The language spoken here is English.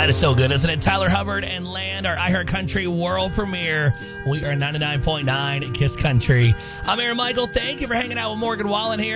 That is so good, isn't it? Tyler Hubbard and Land, our iHeart Country world premiere. We are 99.9 Kiss Country. I'm Aaron Michael. Thank you for hanging out with Morgan Wallen here.